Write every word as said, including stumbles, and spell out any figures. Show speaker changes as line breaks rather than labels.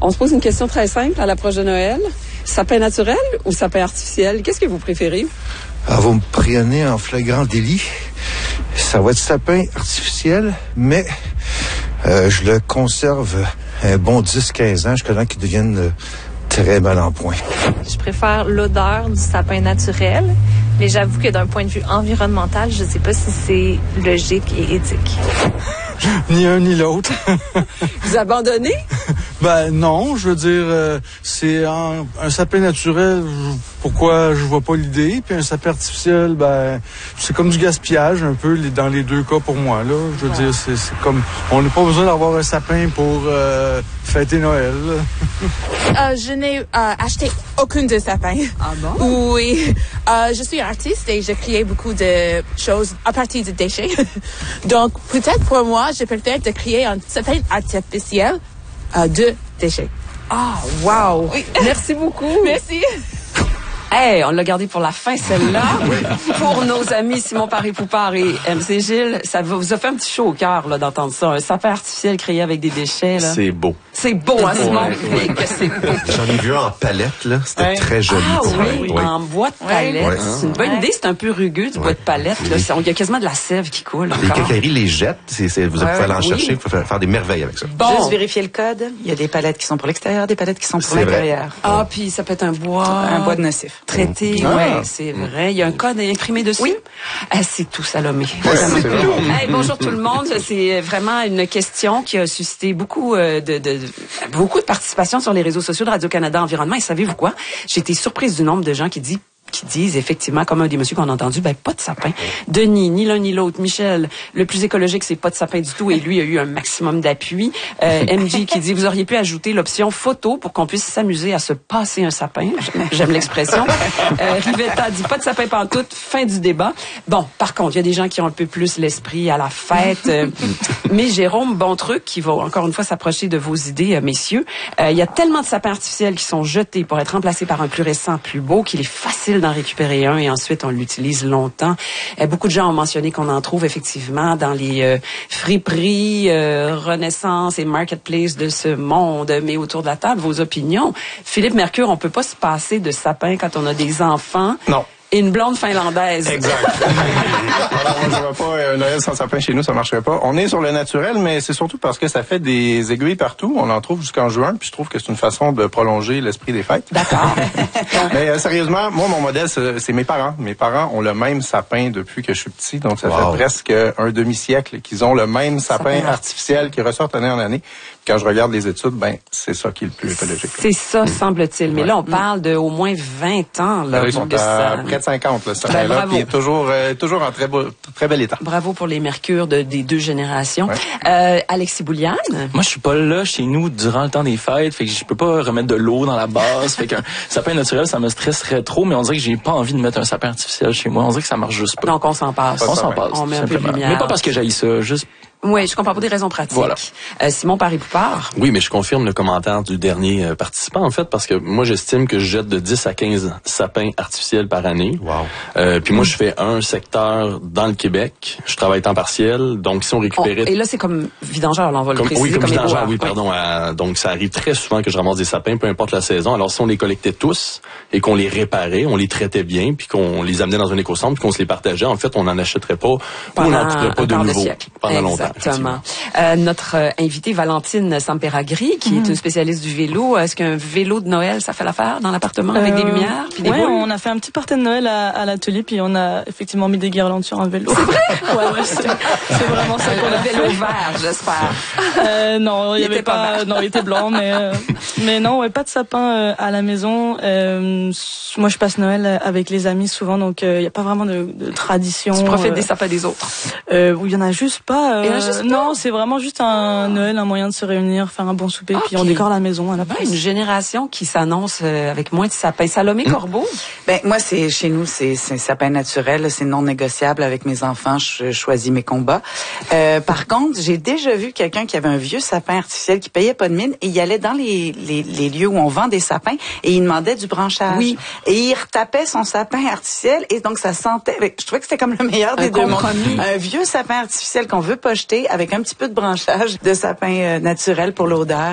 On se pose une question très simple à l'approche de Noël. Sapin naturel ou sapin artificiel? Qu'est-ce que vous préférez?
Alors, vous me prenez en flagrant délit. Ça va être sapin artificiel, mais euh, je le conserve un bon dix à quinze ans jusqu'à temps qu'il devienne euh, très mal en point.
Je préfère l'odeur du sapin naturel, mais j'avoue que d'un point de vue environnemental, je ne sais pas si c'est logique et éthique.
Ni un ni l'autre.
Vous abandonnez?
Ben non, je veux dire, euh, c'est un, un sapin naturel, je, pourquoi je vois pas l'idée, puis un sapin artificiel, ben c'est comme du gaspillage un peu les, dans les deux cas pour moi là. Je veux ouais. dire, c'est, c'est comme, on n'a pas besoin d'avoir un sapin pour euh, fêter Noël.
euh, je n'ai euh, acheté aucun de sapins.
Ah bon?
Oui, euh, je suis artiste et je crée beaucoup de choses à partir de déchets. Donc peut-être pour moi, je préfère de créer un sapin artificiel Euh, de déchets.
Ah, wow! Oui. Merci beaucoup.
Merci.
Hey, on l'a gardé pour la fin, celle-là. Oui. Pour nos amis Simon Paré-Poupard et M C Gilles, ça vous a fait un petit chaud au cœur là, d'entendre ça. Un sapin artificiel créé avec des déchets. Là.
C'est beau.
C'est beau, hein, Simon?
Ouais, ouais.
Que c'est beau.
J'en ai vu un en palette, là. C'était ouais. très joli.
Ah oui,
oui,
en bois de palette. Ouais. C'est une bonne ouais. idée. C'est un peu rugueux, du ouais. bois de palette. Là. Il y a quasiment de la sève qui coule.
Les quincailleries les jettent. C'est, c'est, vous ouais, pouvez aller en oui. chercher. Vous pouvez faire des merveilles avec ça.
Bon. Juste vérifier le code. Il y a des palettes qui sont pour l'extérieur, des palettes qui sont pour c'est l'intérieur.
Vrai. Ah, puis ça peut être un bois...
Un bois de nocif.
Traité.
Ah.
Oui, c'est vrai. Il y a un code imprimé dessus. Oui. Ah, c'est tout, Salomé.
Ouais, c'est vrai.
Hey, bonjour tout le monde. C'est vraiment une question qui a suscité beaucoup de, de, de beaucoup de participation sur les réseaux sociaux de Radio-Canada Environnement. Et savez-vous quoi? J'ai été surprise du nombre de gens qui disent qui disent effectivement, comme un des messieurs qu'on a entendu, ben pas de sapin. Denis, ni l'un ni l'autre. Michel, le plus écologique, c'est pas de sapin du tout, et lui a eu un maximum d'appui. Euh, M J qui dit, vous auriez pu ajouter l'option photo pour qu'on puisse s'amuser à se passer un sapin. J'aime l'expression. Euh, Rivetta dit, pas de sapin pantoute, fin du débat. Bon, par contre, il y a des gens qui ont un peu plus l'esprit à la fête. Euh, mais Jérôme Bontruc, qui va encore une fois s'approcher de vos idées, euh, messieurs, euh, il y a tellement de sapins artificiels qui sont jetés pour être remplacés par un plus récent, plus beau, qu'il est facile d'en récupérer un et ensuite on l'utilise longtemps. Euh, beaucoup de gens ont mentionné qu'on en trouve effectivement dans les euh, friperies, euh, Renaissance et Marketplace de ce monde. Mais autour de la table, vos opinions. Philippe Mercure, on peut pas se passer de sapin quand on a des enfants.
Non.
Et une blonde finlandaise.
Exact. Alors, moi, je vois pas euh, Noël sans sapin chez nous, ça marcherait pas. On est sur le naturel, mais c'est surtout parce que ça fait des aiguilles partout. On en trouve jusqu'en juin, puis je trouve que c'est une façon de prolonger l'esprit des fêtes.
D'accord.
Mais euh, sérieusement, moi, mon modèle, c'est, c'est mes parents. Mes parents ont le même sapin depuis que je suis petit, donc ça wow. fait presque un demi-siècle qu'ils ont le même sapin, sapin artificiel qui ressort année en année. Quand je regarde les études, ben c'est ça qui est le plus écologique.
C'est ça, semble-t-il. Mais ouais. là, on parle de au moins vingt ans. Là,
là ils sont à ça. Près de cinquante, là, ce ben, là, puis toujours, euh, toujours en très, beau, très bel état.
Bravo pour les mercures de, des deux générations. Ouais. Euh, Alexis Bouliane?
Moi, je suis pas là chez nous durant le temps des fêtes, fait que je peux pas remettre de l'eau dans la base. Fait qu'un sapin naturel, ça me stresserait trop, mais on dirait que j'ai pas envie de mettre un sapin artificiel chez moi. On dirait que ça marche juste pas.
Donc, on s'en passe.
On s'en passe.
On met un peu de lumière.
Mais pas parce que j'haïs ça, juste...
Oui, je comprends pas des raisons pratiques.
Voilà.
Euh, Simon Paré-Poupard.
Oui, mais je confirme le commentaire du dernier euh, participant, en fait, parce que moi, j'estime que je jette de dix à quinze sapins artificiels par année. Wow. Euh, puis moi, je fais un secteur dans le Québec. Je travaille temps partiel. Donc, si on récupérait...
Oh, et là, c'est comme vidangeur, là, on va le
comme,
préciser.
Oui, comme, comme vidangeur, oui,
oui,
pardon. À, donc, ça arrive très souvent que je ramasse des sapins, peu importe la saison. Alors, si on les collectait tous et qu'on les réparait, on les traitait bien, puis qu'on les amenait dans un écocentre, puis qu'on se les partageait, en fait, on n'en achèterait pas,
pendant
ou on n'en trouverait pas de nouveau
de
pendant
Exactement.
longtemps.
Euh, notre euh, invitée Valentine Samperagri, qui mm. est une spécialiste du vélo. Est-ce qu'un vélo de Noël, ça fait l'affaire dans l'appartement euh, avec des lumières puis des
ouais,
boules?
On a fait un petit party de Noël à, à l'atelier, puis on a effectivement mis des guirlandes sur un vélo.
C'est vrai?
ouais, ouais, c'est, c'est vraiment ça qu'on a fait.
Un vélo vert, j'espère.
Euh, non, il y avait pas,
pas
non, il était blanc, mais euh, mais non, ouais, pas de sapin euh, à la maison. Euh, moi, je passe Noël avec les amis souvent, donc il euh, y a pas vraiment de, de tradition.
Tu profites
euh,
des sapins des autres?
Euh, où il y en a juste pas. Euh,
il y en a juste pas?
Non, c'est vraiment juste un Noël, un moyen de se réunir, faire un bon souper, okay. Puis on décore la maison à la place.
Une génération qui s'annonce euh, avec moins de sapins. Salomé mmh. Corbeau?
Ben moi, c'est chez nous, c'est c'est sapin naturel, c'est non négociable. Avec mes enfants, je choisis mes combats. Euh, par contre, j'ai déjà vu quelqu'un qui avait un vieux sapin artificiel qui payait pas de mine et il allait dans les les, les lieux où on vend des sapins et il demandait du branchage.
Oui.
Et il retapait son sapin artificiel et donc ça sentait. Je trouvais que c'était comme le meilleur des
un
deux mondes.
Un
vieux sapin artificiel qu'on veut pas jeter avec un petit peu de branchage de sapin euh, naturel pour l'odeur.